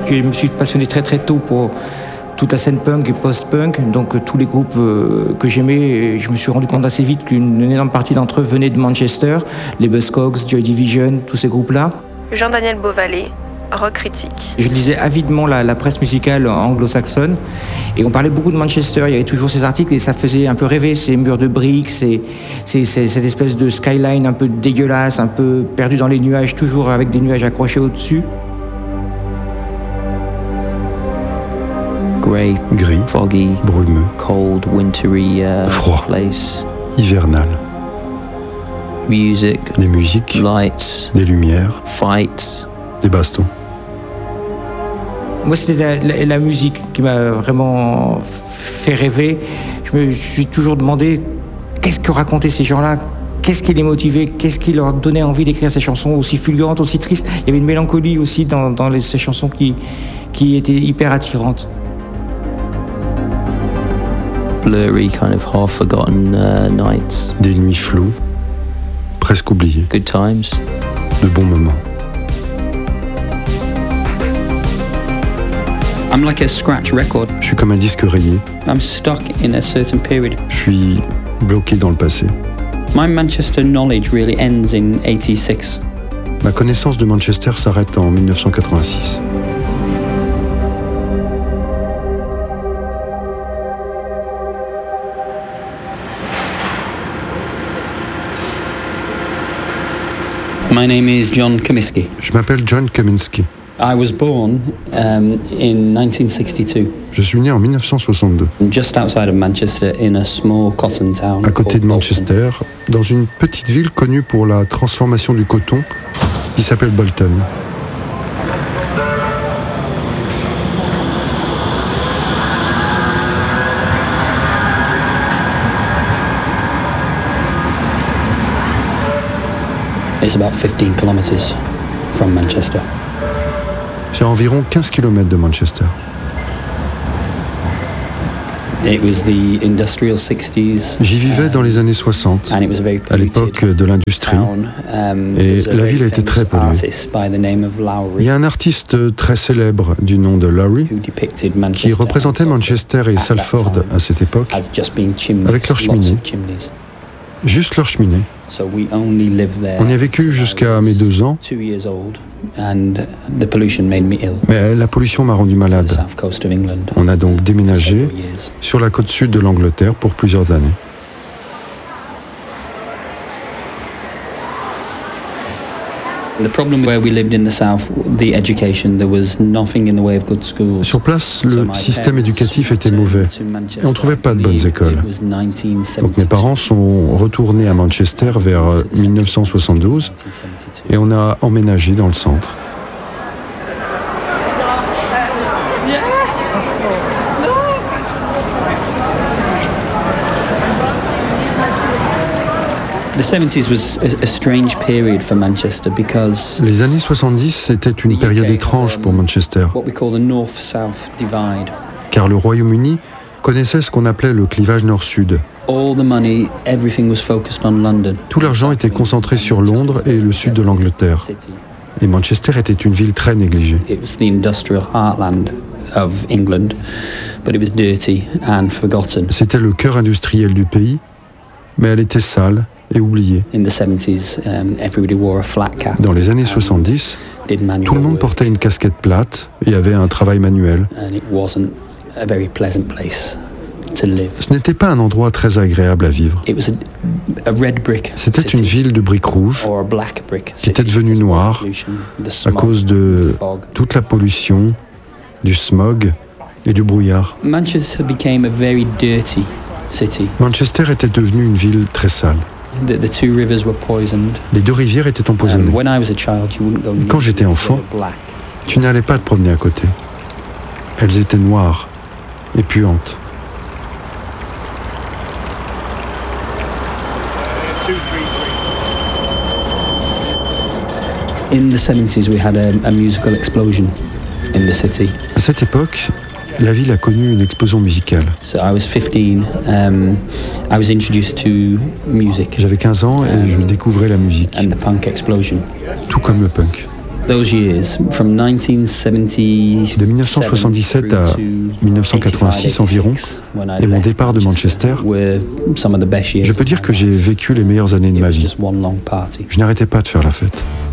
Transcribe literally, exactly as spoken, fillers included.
je me suis passionné très très tôt pour toute la scène punk et post-punk, donc tous les groupes euh, que j'aimais, je me suis rendu compte assez vite qu'une énorme partie d'entre eux venaient de Manchester, les Buzzcocks, Joy Division, tous ces groupes-là. Jean-Daniel Beauvalet, rock critique. Je lisais avidement la, la presse musicale anglo-saxonne et on parlait beaucoup de Manchester, il y avait toujours ces articles et ça faisait un peu rêver, ces murs de briques, ces, ces, ces, cette espèce de skyline un peu dégueulasse, un peu perdu dans les nuages, toujours avec des nuages accrochés au-dessus. Grey, gris, foggy, brumeux, cold, wintry, uh, froid, place. Hivernal. Music, des musiques, lights, des lumières, fights, des bastons. Moi, c'était la, la, la musique qui m'a vraiment fait rêver. Je me suis toujours demandé qu'est-ce que racontaient ces gens-là, qu'est-ce qui les motivait, qu'est-ce qui leur donnait envie d'écrire ces chansons aussi fulgurantes, aussi tristes. Il y avait une mélancolie aussi dans, dans les, ces chansons qui, qui étaient hyper attirantes. Blurry, kind of half-forgotten uh, nights. Des nuits floues, presque oubliées. Good times. De bons moments. I'm like a scratch record. Je suis comme un disque rayé. I'm stuck in a certain period. Je suis bloqué dans le passé. My Manchester knowledge really ends in eighty-six. Ma connaissance de Manchester s'arrête en dix-neuf cent quatre-vingt-six. My name is John Comiskey. Je m'appelle John Kaminski. I was born um, in nineteen sixty-two. Je suis né en dix-neuf cent soixante-deux. Just outside of Manchester, in a small cotton town. À côté de Manchester, dans une petite ville connue pour la transformation du coton, qui s'appelle Bolton. It's about fifteen kilometers from Manchester. C'est à environ quinze kilomètres de Manchester. It was the industrial sixties. J'y vivais dans les années soixante, And it was a very à l'époque de l'industrie, town. Um, et there was a la very ville était très famous polluée. artist by the name of Lowry, Il y a un artiste très célèbre du nom de Lowry who depicted qui Manchester représentait and Manchester et at that Salford time à cette époque, as just being chimneys, avec leurs lots cheminées. of chimneys. juste leur cheminée. So we only lived there. On y a vécu jusqu'à mes deux ans, Two years old, and the pollution made me ill. mais la pollution m'a rendu To the malade. south coast of England. On a donc déménagé For several years. sur la côte sud de l'Angleterre pour plusieurs années. The problem where we lived in the south, the education, there was nothing in the way of good schools. Sur place, So le my système parents éducatif était returned mauvais to Manchester. et on ne trouvait pas de bonnes I believe écoles. it was nineteen seventy-two. Donc mes parents sont retournés à Manchester vers euh, dix-neuf cent soixante-douze nineteen seventy-two. et on a emménagé dans le centre. The seventies was a, a strange period for Manchester because Les années soixante-dix, c'était une période étrange pour Manchester, what we call the north-south divide. car le Royaume-Uni connaissait ce qu'on appelait le clivage nord-sud. All the money, everything was focused on London. Tout l'argent était concentré sur Londres et le sud de l'Angleterre. City. Et Manchester était une ville très négligée. It was the industrial heartland of England, but it was dirty and forgotten. C'était le cœur industriel du pays, mais elle était sale et oubliée. In the seventies, um, everybody wore a flat cap. Dans les années soixante-dix, Did manual tout le monde work, portait une casquette plate et avait un travail manuel. and it wasn't a very pleasant place to live. Ce n'était pas un endroit très agréable à vivre. It was a, a red brick C'était city, une ville de briques rouges or a black brick qui était city devenue because of the noire pollution, the à smog, cause de the fog. toute la pollution, du smog et du brouillard. Manchester became a very dirty city. Manchester était devenue une ville très sale. The, the two rivers were poisoned. Les deux rivières étaient And empoisonnées. when I was a child, you wouldn't go near Quand j'étais them, enfant, they were black. Tu n'allais pas te promener à côté. Elles étaient noires et puantes. In the seventies, we had a, a musical explosion in the city. À cette époque, la ville a connu une explosion musicale. So I was fifteen. Um, I was introduced to music J'avais quinze ans et je découvrais la musique, and the punk explosion. tout comme le punk. Those years, from nineteen seventy-seven De mille neuf cent soixante-dix-sept à mille neuf cent quatre-vingt-six environ, et mon départ de Manchester, je je peux dire que j'ai vécu les meilleures années de ma vie. Je n'arrêtais pas de faire la fête.